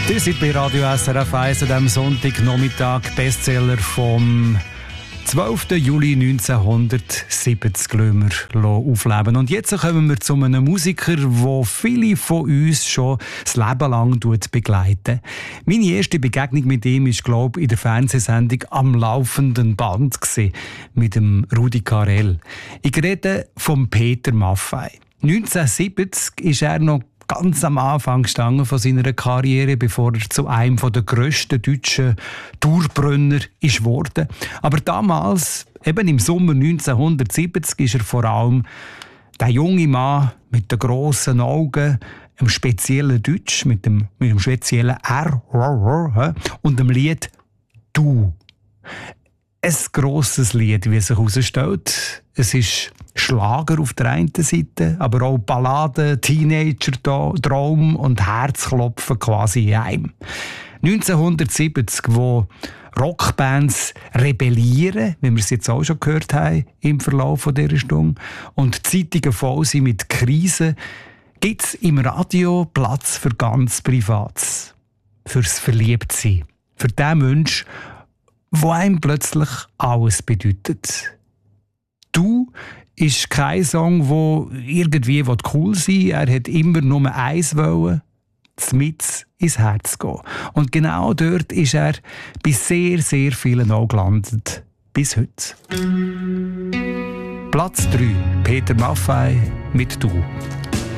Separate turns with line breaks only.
Ihr seid bei Radio SRF 1 an diesem Sonntagnachmittag, Bestseller vom 12. Juli 1970 lassen wir aufleben. Und jetzt kommen wir zu einem Musiker, der viele von uns schon das Leben lang begleiten. Meine erste Begegnung mit ihm war, glaube ich, in der Fernsehsendung «Am laufenden Band» mit dem Rudi Carrell. Ich rede von Peter Maffay. 1970 ist er noch ganz am Anfang gestanden von seiner Karriere, bevor er zu einem der grössten deutschen Dauerbrenner ist worden. Aber damals, eben im Sommer 1970, ist er vor allem der junge Mann mit den grossen Augen, einem speziellen Deutsch, mit dem speziellen R und dem Lied «Du». Ein grosses Lied, wie es sich herausstellt. Es ist Schlager auf der einen Seite, aber auch Balladen, Teenager-Traum und Herzklopfen quasi in einem. 1970, wo Rockbands rebellieren, wie wir es jetzt auch schon gehört haben im Verlauf dieser Stunde, und die Zeitungen voll sind mit Krisen, gibt es im Radio Platz für ganz Privates. Fürs Verliebtsein. Für den Mensch, wo einem plötzlich alles bedeutet. «Du» ist kein Song, der irgendwie cool sein will. Er hat immer nur eins wollen, mit ins Herz gehen. Und genau dort ist er bei sehr, sehr vielen auch gelandet. Bis heute. Platz 3. Peter Maffay mit «Du».